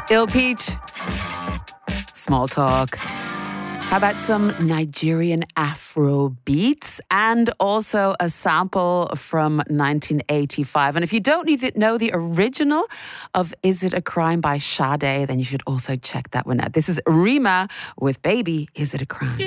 Il Peach. Small talk. How about some Nigerian Afro beats and also a sample from 1985? And if you don't know the original of Is It a Crime by Sade, then you should also check that one out. This is Rema with Baby, Is It a Crime?